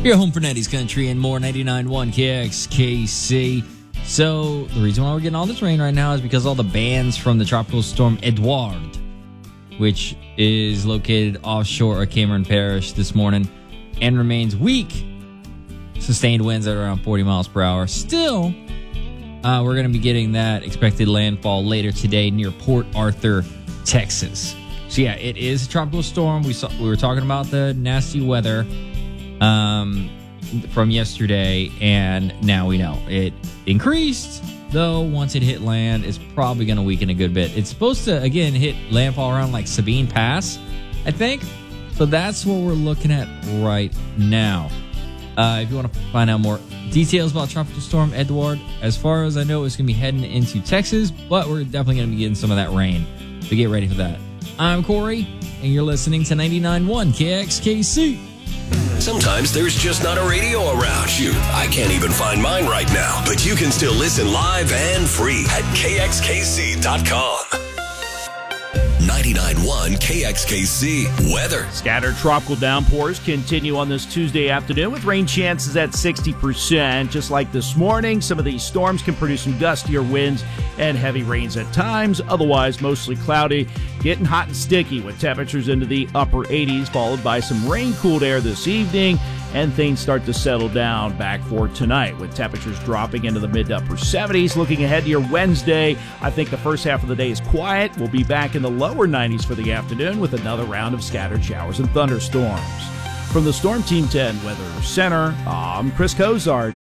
Your home for 90s country and more. 99.1 KXKC. So the reason why we're getting all this rain right now is because all the bands from the tropical storm Edouard, which is located offshore of Cameron Parish this morning and remains weak. Sustained winds at around 40 miles per hour. Still, we're going to be getting that expected landfall later today near Port Arthur, Texas. So yeah, it is a tropical storm. We were talking about the nasty weather from yesterday, and now we know it increased. Though once it hit land, it's probably going to weaken a good bit. It's supposed to again hit landfall around like Sabine Pass, I think. So that's what we're looking at right now. If you want to find out more details about Tropical Storm Edouard, as far as I know, it's going to be heading into Texas, but we're definitely going to be getting some of that rain. So get ready for that. I'm Corey, and you're listening to 99.1 KXKC. Sometimes there's just not a radio around. Shoot, I can't even find mine right now. But you can still listen live and free at KXKC.com. 99.1 KXKC weather. Scattered tropical downpours continue on this Tuesday afternoon with rain chances at 60%. Just like this morning, some of these storms can produce some gustier winds and heavy rains at times. Otherwise, mostly cloudy, getting hot and sticky with temperatures into the upper 80s, followed by some rain-cooled air this evening. And things start to settle down back for tonight with temperatures dropping into the mid to upper 70s. Looking ahead to your Wednesday, I think the first half of the day is quiet. We'll be back in the lower 90s for the afternoon with another round of scattered showers and thunderstorms. From the Storm Team 10 Weather Center, I'm Chris Cozart.